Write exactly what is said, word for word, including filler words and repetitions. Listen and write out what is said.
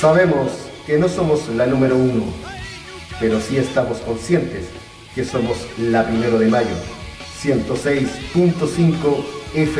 Sabemos que no somos la número uno, pero sí estamos conscientes que somos la primero de mayo, ciento seis punto cinco F